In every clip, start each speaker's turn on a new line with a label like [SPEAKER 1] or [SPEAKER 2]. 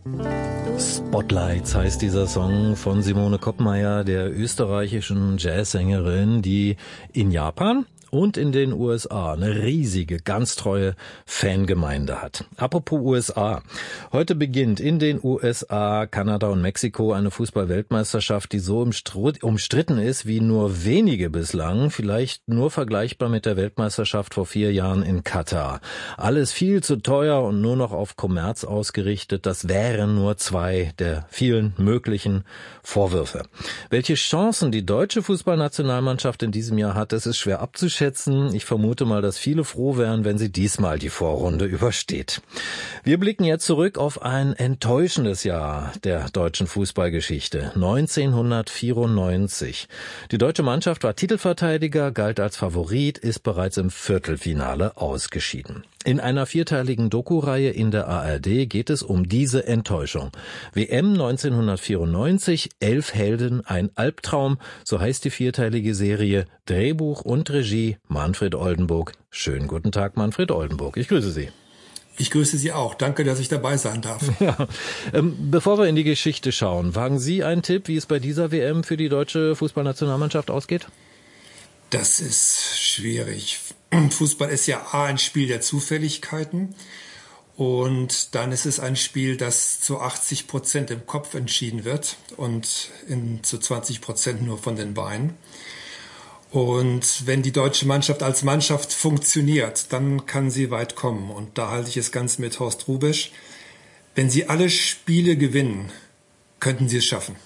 [SPEAKER 1] Spotlights heißt dieser Song von Simone Koppmeier, der österreichischen Jazzsängerin, die in Japan und in den USA eine riesige, ganz treue Fangemeinde hat. Apropos USA. Heute beginnt in den USA, Kanada und Mexiko eine Fußball-Weltmeisterschaft, die so umstritten ist wie nur wenige bislang, vielleicht nur vergleichbar mit der Weltmeisterschaft vor 4 Jahren in Katar. Alles viel zu teuer und nur noch auf Kommerz ausgerichtet. Das wären nur 2 der vielen möglichen Vorwürfe. Welche Chancen die deutsche Fußballnationalmannschaft in diesem Jahr hat, das ist schwer abzuschätzen. Ich vermute mal, dass viele froh wären, wenn sie diesmal die Vorrunde übersteht. Wir blicken jetzt zurück auf ein enttäuschendes Jahr der deutschen Fußballgeschichte. 1994. Die deutsche Mannschaft war Titelverteidiger, galt als Favorit, ist bereits im Viertelfinale ausgeschieden. In einer 4-teiligen Doku-Reihe in der ARD geht es um diese Enttäuschung. WM 1994, 11 Helden, ein Albtraum, so heißt die 4-teilige Serie. Drehbuch und Regie Manfred Oldenburg. Schönen guten Tag, Manfred Oldenburg. Ich grüße Sie.
[SPEAKER 2] Ich grüße Sie auch. Danke, dass ich dabei sein darf.
[SPEAKER 1] Ja. Bevor wir in die Geschichte schauen, wagen Sie einen Tipp, wie es bei dieser WM für die deutsche Fußballnationalmannschaft ausgeht?
[SPEAKER 2] Das ist schwierig. Fußball ist ja ein Spiel der Zufälligkeiten und dann ist es ein Spiel, das zu 80% im Kopf entschieden wird und zu 20% nur von den Beinen. Und wenn die deutsche Mannschaft als Mannschaft funktioniert, dann kann sie weit kommen. Und da halte ich es ganz mit Horst Hrubesch. Wenn sie alle Spiele gewinnen, könnten sie es schaffen.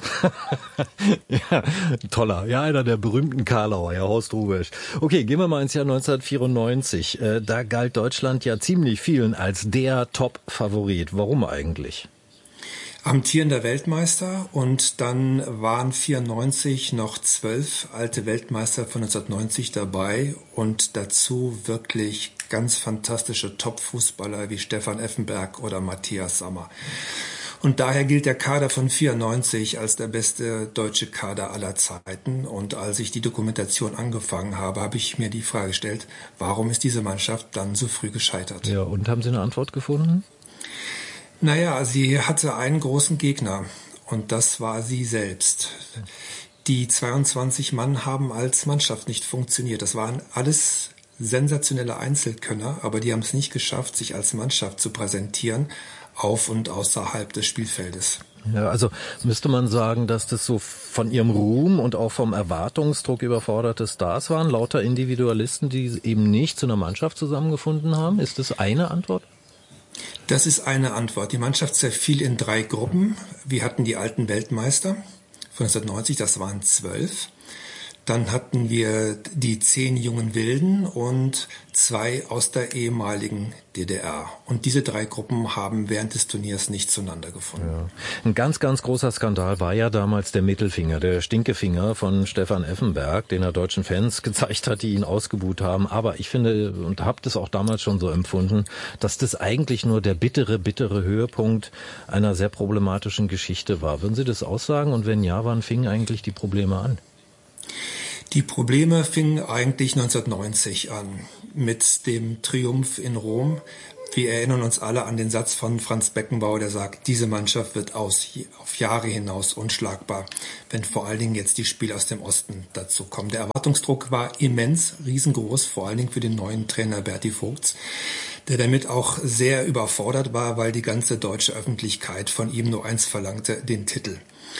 [SPEAKER 1] Ja, toller. Ja, einer der berühmten Karlauer, ja, Horst Hrubesch. Okay, gehen wir mal ins Jahr 1994. Da galt Deutschland ja ziemlich vielen als der Top-Favorit. Warum eigentlich?
[SPEAKER 2] Amtierender Weltmeister und dann waren 94 noch 12 alte Weltmeister von 1990 dabei und dazu wirklich ganz fantastische Top-Fußballer wie Stefan Effenberg oder Matthias Sammer. Und daher gilt der Kader von 94 als der beste deutsche Kader aller Zeiten. Und als ich die Dokumentation angefangen habe, habe ich mir die Frage gestellt, warum ist diese Mannschaft dann so früh gescheitert?
[SPEAKER 1] Ja, und haben Sie eine Antwort gefunden?
[SPEAKER 2] Naja, sie hatte einen großen Gegner und das war sie selbst. Die 22 Mann haben als Mannschaft nicht funktioniert. Das waren alles sensationelle Einzelkönner, aber die haben es nicht geschafft, sich als Mannschaft zu präsentieren auf und außerhalb des Spielfeldes.
[SPEAKER 1] Ja, also müsste man sagen, dass das so von ihrem Ruhm und auch vom Erwartungsdruck überforderte Stars waren, lauter Individualisten, die eben nicht zu einer Mannschaft zusammengefunden haben? Ist das eine Antwort?
[SPEAKER 2] Das ist eine Antwort. Die Mannschaft zerfiel in 3 Gruppen. Wir hatten die alten Weltmeister von 1990, das waren 12. Dann hatten wir die 10 jungen Wilden und 2 aus der ehemaligen DDR. Und diese 3 Gruppen haben während des Turniers nicht zueinander gefunden.
[SPEAKER 1] Ja. Ein ganz, ganz großer Skandal war ja damals der Mittelfinger, der Stinkefinger von Stefan Effenberg, den er deutschen Fans gezeigt hat, die ihn ausgebuht haben. Aber ich finde, und habe das auch damals schon so empfunden, dass das eigentlich nur der bittere Höhepunkt einer sehr problematischen Geschichte war. Würden Sie das aussagen? Und wenn ja, wann fingen eigentlich die Probleme an?
[SPEAKER 2] Die Probleme fingen eigentlich 1990 an mit dem Triumph in Rom. Wir erinnern uns alle an den Satz von Franz Beckenbauer, der sagt, diese Mannschaft wird auf Jahre hinaus unschlagbar, wenn vor allen Dingen jetzt die Spieler aus dem Osten dazu kommen. Der Erwartungsdruck war immens, riesengroß, vor allen Dingen für den neuen Trainer Berti Vogts, der damit auch sehr überfordert war, weil die ganze deutsche Öffentlichkeit von ihm nur eins verlangte, den Titel.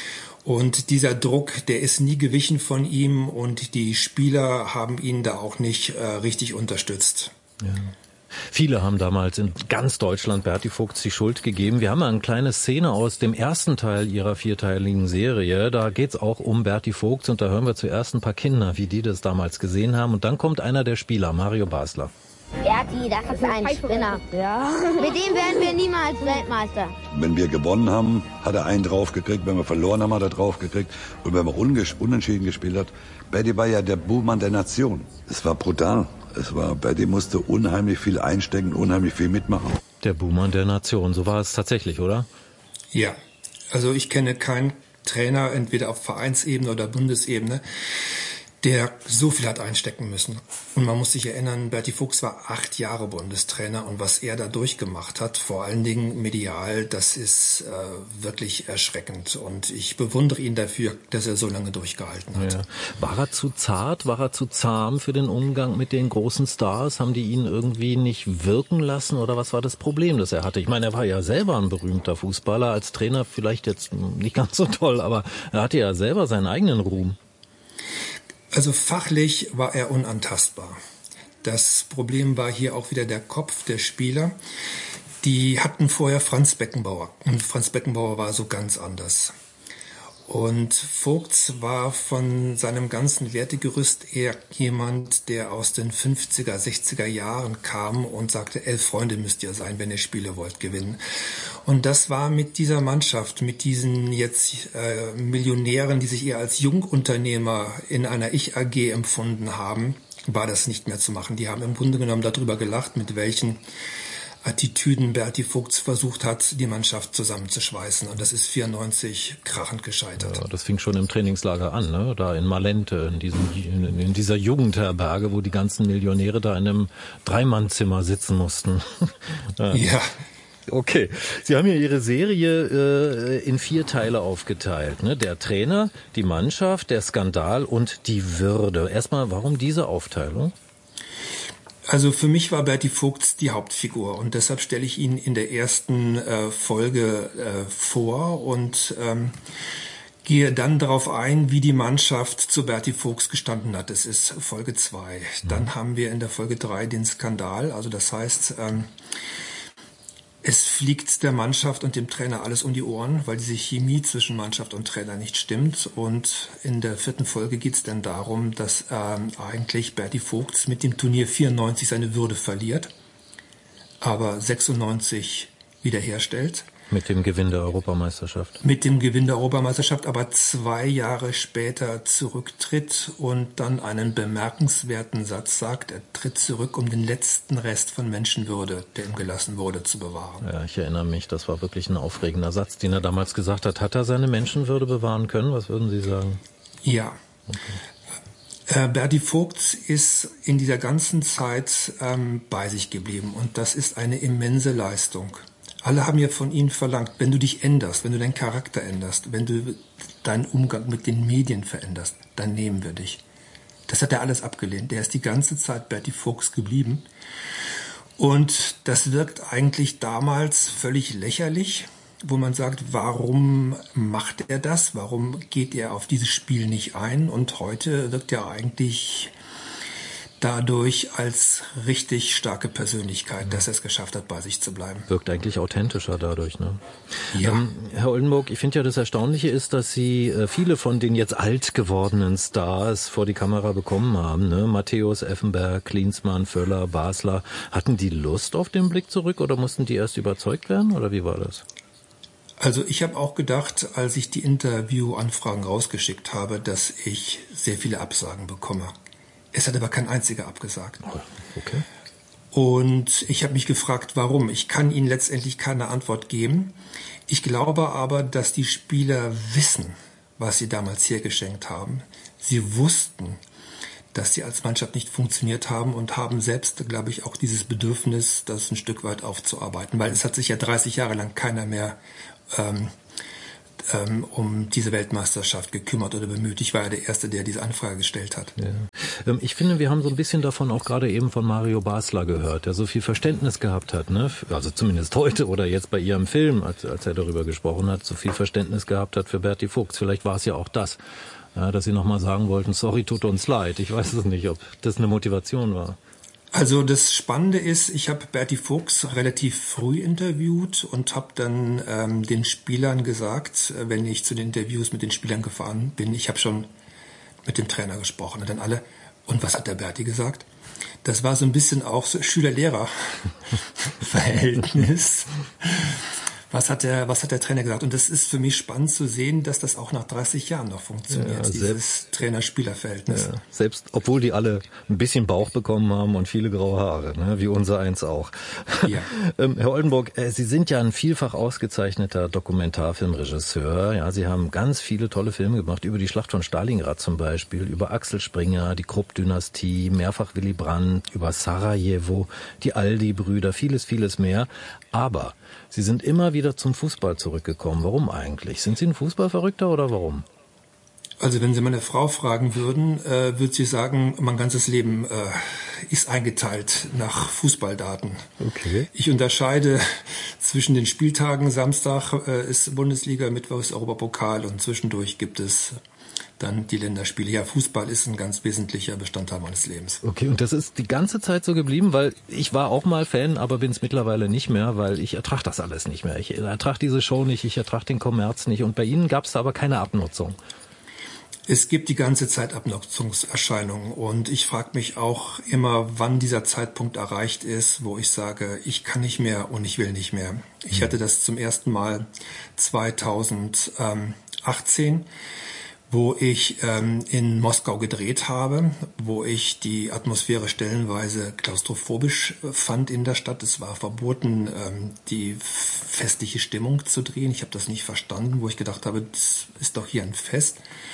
[SPEAKER 2] Und dieser Druck, der ist nie gewichen von ihm und die Spieler haben ihn da auch nicht richtig unterstützt.
[SPEAKER 1] Ja. Viele haben damals in ganz Deutschland Berti Vogts die Schuld gegeben. Wir haben eine kleine Szene aus dem ersten Teil ihrer 4-teiligen Serie. Da geht's auch um Berti Vogts und da hören wir zuerst ein paar Kinder, wie die das damals gesehen haben. Und dann kommt einer der Spieler, Mario Basler.
[SPEAKER 3] Berti, das ist ein Spinner. Ja. Mit dem werden wir niemals Weltmeister.
[SPEAKER 4] Wenn wir gewonnen haben, hat er einen draufgekriegt. Wenn wir verloren haben, hat er draufgekriegt. Und wenn wir unentschieden gespielt hat, Berti war ja der Buhmann der Nation. Es war brutal. Berti musste unheimlich viel einstecken, unheimlich viel mitmachen.
[SPEAKER 1] Der Buhmann der Nation, so war es tatsächlich, oder?
[SPEAKER 2] Ja, also ich kenne keinen Trainer, entweder auf Vereinsebene oder Bundesebene, der so viel hat einstecken müssen. Und man muss sich erinnern, Berti Vogts war 8 Jahre Bundestrainer und was er da durchgemacht hat, vor allen Dingen medial, das ist wirklich erschreckend. Und ich bewundere ihn dafür, dass er so lange durchgehalten hat.
[SPEAKER 1] Ja. War er zu zart, war er zu zahm für den Umgang mit den großen Stars? Haben die ihn irgendwie nicht wirken lassen oder was war das Problem, das er hatte? Ich meine, er war ja selber ein berühmter Fußballer, als Trainer vielleicht jetzt nicht ganz so toll, aber er hatte ja selber seinen eigenen Ruhm.
[SPEAKER 2] Also fachlich war er unantastbar. Das Problem war hier auch wieder der Kopf der Spieler. Die hatten vorher Franz Beckenbauer. Und Franz Beckenbauer war so ganz anders. Und Vogts war von seinem ganzen Wertegerüst eher jemand, der aus den 50er, 60er Jahren kam und sagte, 11 Freunde müsst ihr sein, wenn ihr Spiele wollt gewinnen. Und das war mit dieser Mannschaft, mit diesen jetzt Millionären, die sich eher als Jungunternehmer in einer Ich-AG empfunden haben, war das nicht mehr zu machen. Die haben im Grunde genommen darüber gelacht, mit welchen Attitüden Berti Vogts versucht hat, die Mannschaft zusammenzuschweißen. Und das ist 94 krachend gescheitert.
[SPEAKER 1] Ja, das fing schon im Trainingslager an, ne? Da in Malente, in dieser Jugendherberge, wo die ganzen Millionäre da in einem Dreimannzimmer sitzen mussten.
[SPEAKER 2] Ja.
[SPEAKER 1] Okay, Sie haben ja Ihre Serie in 4 Teile aufgeteilt, ne? Der Trainer, die Mannschaft, der Skandal und die Würde. Erstmal, warum diese Aufteilung?
[SPEAKER 2] Also für mich war Berti Vogts die Hauptfigur und deshalb stelle ich ihn in der ersten Folge vor und gehe dann darauf ein, wie die Mannschaft zu Berti Vogts gestanden hat. Das ist Folge 2. Dann haben wir in der Folge 3 den Skandal, also das heißt, es fliegt der Mannschaft und dem Trainer alles um die Ohren, weil diese Chemie zwischen Mannschaft und Trainer nicht stimmt. Und in der 4. Folge geht es dann darum, dass eigentlich Berti Vogts mit dem Turnier 94 seine Würde verliert, aber 96 wiederherstellt.
[SPEAKER 1] Mit dem Gewinn der Europameisterschaft.
[SPEAKER 2] Mit dem Gewinn der Europameisterschaft, aber 2 Jahre später zurücktritt und dann einen bemerkenswerten Satz sagt, er tritt zurück, um den letzten Rest von Menschenwürde, der ihm gelassen wurde, zu bewahren.
[SPEAKER 1] Ja, ich erinnere mich, das war wirklich ein aufregender Satz, den er damals gesagt hat. Hat er seine Menschenwürde bewahren können? Was würden Sie sagen?
[SPEAKER 2] Ja. Okay. Berti Vogts ist in dieser ganzen Zeit bei sich geblieben und das ist eine immense Leistung. Alle haben ja von ihm verlangt, wenn du dich änderst, wenn du deinen Charakter änderst, wenn du deinen Umgang mit den Medien veränderst, dann nehmen wir dich. Das hat er alles abgelehnt. Der ist die ganze Zeit Berti Vogts geblieben. Und das wirkt eigentlich damals völlig lächerlich, wo man sagt, warum macht er das? Warum geht er auf dieses Spiel nicht ein? Und heute wirkt er eigentlich dadurch als richtig starke Persönlichkeit, dass er es geschafft hat, bei sich zu bleiben.
[SPEAKER 1] Wirkt eigentlich authentischer dadurch, ne?
[SPEAKER 2] Ja.
[SPEAKER 1] Herr Oldenburg, ich finde ja, das Erstaunliche ist, dass Sie viele von den jetzt alt gewordenen Stars vor die Kamera bekommen haben, ne? Matthäus, Effenberg, Klinsmann, Völler, Basler. Hatten die Lust auf den Blick zurück oder mussten die erst überzeugt werden oder wie war das?
[SPEAKER 2] Also ich habe auch gedacht, als ich die Interviewanfragen rausgeschickt habe, dass ich sehr viele Absagen bekomme. Es hat aber kein einziger abgesagt.
[SPEAKER 1] Okay.
[SPEAKER 2] Und ich habe mich gefragt, warum. Ich kann Ihnen letztendlich keine Antwort geben. Ich glaube aber, dass die Spieler wissen, was sie damals hergeschenkt haben. Sie wussten, dass sie als Mannschaft nicht funktioniert haben und haben selbst, glaube ich, auch dieses Bedürfnis, das ein Stück weit aufzuarbeiten. Weil es hat sich ja 30 Jahre lang keiner mehr um diese Weltmeisterschaft gekümmert oder bemüht. Ich war ja der Erste, der diese Anfrage gestellt hat.
[SPEAKER 1] Ja. Ich finde, wir haben so ein bisschen davon auch gerade eben von Mario Basler gehört, der so viel Verständnis gehabt hat, ne? Also zumindest heute oder jetzt bei Ihrem Film, als er darüber gesprochen hat, so viel Verständnis gehabt hat für Berti Vogts. Vielleicht war es ja auch das, ja, dass Sie nochmal sagen wollten, sorry, tut uns leid. Ich weiß es nicht, ob das eine Motivation war.
[SPEAKER 2] Also das Spannende ist, ich habe Berti Vogts relativ früh interviewt und habe dann den Spielern gesagt, wenn ich zu den Interviews mit den Spielern gefahren bin, ich habe schon mit dem Trainer gesprochen und dann alle, und was hat der Berti gesagt? Das war so ein bisschen auch so Schüler-Lehrer-Verhältnis, Was hat der Trainer gesagt? Und das ist für mich spannend zu sehen, dass das auch nach 30 Jahren noch funktioniert, dieses Trainer-Spieler-Verhältnis.
[SPEAKER 1] Ja, selbst, obwohl die alle ein bisschen Bauch bekommen haben und viele graue Haare, ne, wie unser eins auch. Ja. Herr Oldenburg, Sie sind ja ein vielfach ausgezeichneter Dokumentarfilmregisseur. Ja, Sie haben ganz viele tolle Filme gemacht, über die Schlacht von Stalingrad zum Beispiel, über Axel Springer, die Krupp-Dynastie, mehrfach Willy Brandt, über Sarajevo, die Aldi-Brüder, vieles, vieles mehr. Aber Sie sind immer wieder zum Fußball zurückgekommen. Warum eigentlich? Sind Sie ein Fußballverrückter oder warum?
[SPEAKER 2] Also wenn Sie meine Frau fragen würden, würde sie sagen, mein ganzes Leben ist eingeteilt nach Fußballdaten.
[SPEAKER 1] Okay.
[SPEAKER 2] Ich unterscheide zwischen den Spieltagen, Samstag ist Bundesliga, Mittwoch ist Europapokal und zwischendurch gibt es dann die Länderspiele. Ja, Fußball ist ein ganz wesentlicher Bestandteil meines Lebens.
[SPEAKER 1] Okay, und das ist die ganze Zeit so geblieben, weil ich war auch mal Fan, aber bin es mittlerweile nicht mehr, weil ich ertrage das alles nicht mehr. Ich ertrage diese Show nicht, ich ertrage den Kommerz nicht. Und bei Ihnen gab es da aber keine Abnutzung.
[SPEAKER 2] Es gibt die ganze Zeit Abnutzungserscheinungen und ich frage mich auch immer, wann dieser Zeitpunkt erreicht ist, wo ich sage, ich kann nicht mehr und ich will nicht mehr. Ich hatte das zum ersten Mal 2018, wo ich in Moskau gedreht habe, wo ich die Atmosphäre stellenweise klaustrophobisch fand in der Stadt. Es war verboten, die festliche Stimmung zu drehen. Ich habe das nicht verstanden, wo ich gedacht habe, das ist doch hier ein Fest.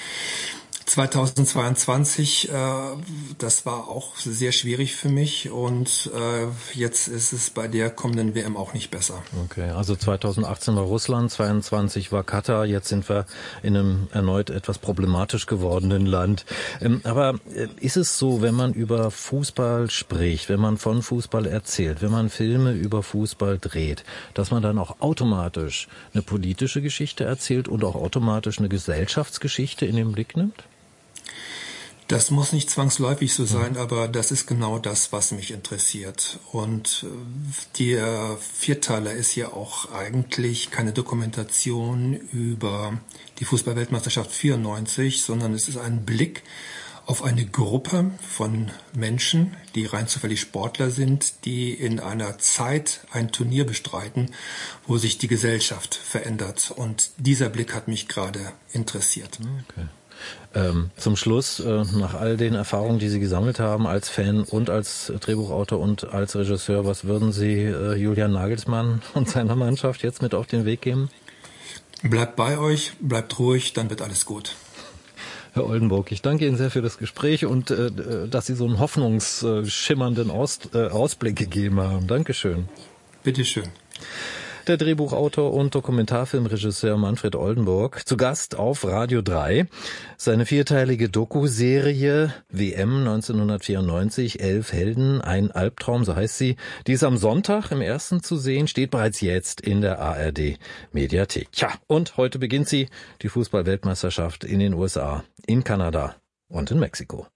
[SPEAKER 2] 2022, das war auch sehr schwierig für mich und jetzt ist es bei der kommenden WM auch nicht besser.
[SPEAKER 1] Okay, also 2018 war Russland, 22 war Katar, jetzt sind wir in einem erneut etwas problematisch gewordenen Land. Aber ist es so, wenn man über Fußball spricht, wenn man von Fußball erzählt, wenn man Filme über Fußball dreht, dass man dann auch automatisch eine politische Geschichte erzählt und auch automatisch eine Gesellschaftsgeschichte in den Blick nimmt?
[SPEAKER 2] Das muss nicht zwangsläufig so sein, aber das ist genau das, was mich interessiert. Und der Vierteiler ist ja auch eigentlich keine Dokumentation über die Fußball-Weltmeisterschaft 94, sondern es ist ein Blick auf eine Gruppe von Menschen, die rein zufällig Sportler sind, die in einer Zeit ein Turnier bestreiten, wo sich die Gesellschaft verändert. Und dieser Blick hat mich gerade interessiert.
[SPEAKER 1] Okay. Zum Schluss, nach all den Erfahrungen, die Sie gesammelt haben als Fan und als Drehbuchautor und als Regisseur, was würden Sie Julian Nagelsmann und seiner Mannschaft jetzt mit auf den Weg geben?
[SPEAKER 2] Bleibt bei euch, bleibt ruhig, dann wird alles gut.
[SPEAKER 1] Herr Oldenburg, ich danke Ihnen sehr für das Gespräch und dass Sie so einen hoffnungsschimmernden Ausblick gegeben haben. Dankeschön.
[SPEAKER 2] Bitteschön.
[SPEAKER 1] Der Drehbuchautor und Dokumentarfilmregisseur Manfred Oldenburg, zu Gast auf Radio 3. Seine vierteilige Doku-Serie WM 1994, 11 Helden, ein Albtraum, so heißt sie. Die ist am Sonntag im Ersten zu sehen, steht bereits jetzt in der ARD-Mediathek. Tja, und heute beginnt sie, die Fußball-Weltmeisterschaft in den USA, in Kanada und in Mexiko.